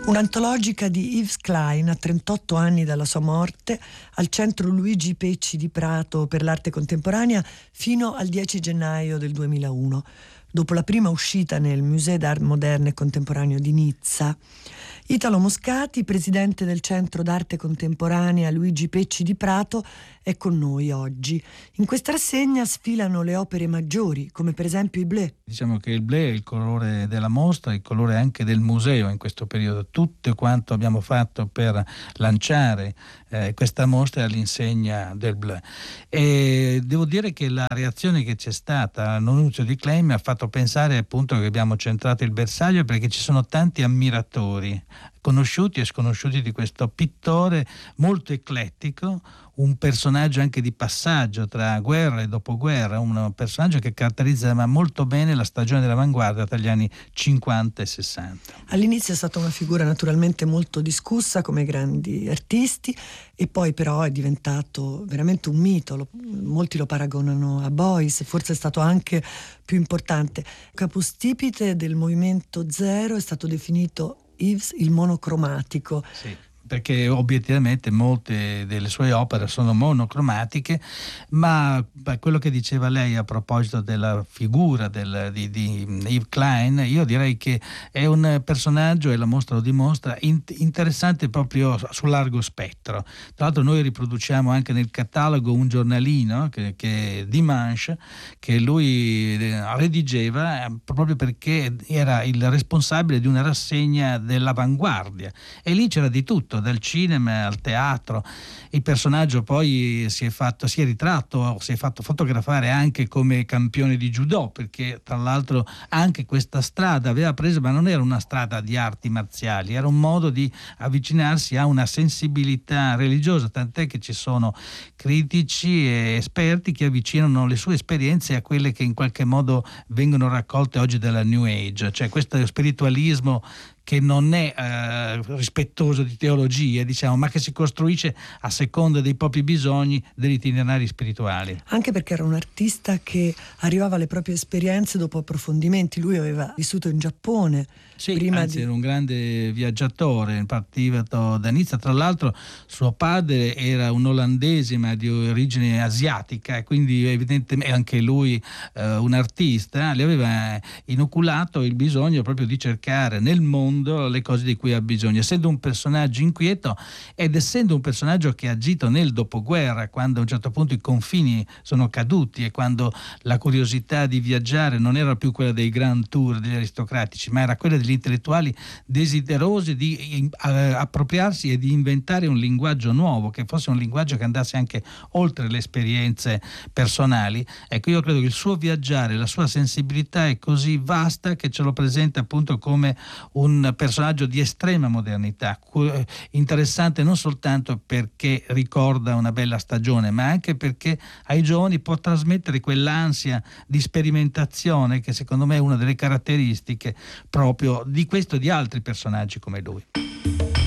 Un'antologica di Yves Klein a 38 anni dalla sua morte, al centro Luigi Pecci di Prato per l'arte contemporanea fino al 10 gennaio del 2001. Dopo la prima uscita nel Musée d'Art Moderne e Contemporaneo di Nizza, Italo Moscati, presidente del Centro d'Arte Contemporanea Luigi Pecci di Prato, è con noi oggi. In questa rassegna sfilano le opere maggiori, come per esempio i Bleu. Diciamo che il blu è il colore della mostra, il colore anche del museo in questo periodo. Tutto quanto abbiamo fatto per lanciare questa mostra è all'insegna del blu. E devo dire che la reazione che c'è stata all'annuncio di Klein mi ha fatto pensare appunto che abbiamo centrato il bersaglio, perché ci sono tanti ammiratori, conosciuti e sconosciuti, di questo pittore molto eclettico, un personaggio anche di passaggio tra guerra e dopoguerra, un personaggio che caratterizza molto bene la stagione dell'avanguardia tra gli anni 50 e 60. All'inizio è stata una figura naturalmente molto discussa come grandi artisti, e poi però è diventato veramente un mito. Molti lo paragonano a Beuys, forse è stato anche più importante. Capostipite del movimento zero è stato definito Yves il monocromatico. Sì, perché obiettivamente molte delle sue opere sono monocromatiche, ma quello che diceva lei a proposito della figura di Yves Klein, io direi che è un personaggio, e la mostra lo dimostra, interessante proprio sul largo spettro. Tra l'altro noi riproduciamo anche nel catalogo un giornalino che è Dimanche, che lui redigeva proprio perché era il responsabile di una rassegna dell'avanguardia, e lì c'era di tutto, dal cinema al teatro. Il personaggio poi si è fatto fotografare anche come campione di judo, perché tra l'altro anche questa strada aveva preso, ma non era una strada di arti marziali, era un modo di avvicinarsi a una sensibilità religiosa, tant'è che ci sono critici e esperti che avvicinano le sue esperienze a quelle che in qualche modo vengono raccolte oggi dalla New Age, cioè questo spiritualismo che non è rispettoso di teologie, diciamo, ma che si costruisce a seconda dei propri bisogni, degli itinerari spirituali. Anche perché era un artista che arrivava alle proprie esperienze dopo approfondimenti. Lui aveva vissuto in Giappone. Sì, era un grande viaggiatore, partiva da Nizza. Tra l'altro suo padre era un olandese ma di origine asiatica, e quindi evidentemente anche lui un artista, le aveva inoculato il bisogno proprio di cercare nel mondo le cose di cui ha bisogno, essendo un personaggio inquieto ed essendo un personaggio che ha agito nel dopoguerra, quando a un certo punto i confini sono caduti e quando la curiosità di viaggiare non era più quella dei grand tour degli aristocratici, ma era quella degli intellettuali desiderosi di appropriarsi e di inventare un linguaggio nuovo, che fosse un linguaggio che andasse anche oltre le esperienze personali. Ecco, io credo che il suo viaggiare, la sua sensibilità è così vasta che ce lo presenta appunto come un personaggio di estrema modernità, interessante non soltanto perché ricorda una bella stagione, ma anche perché ai giovani può trasmettere quell'ansia di sperimentazione che secondo me è una delle caratteristiche proprio di questo e di altri personaggi come lui.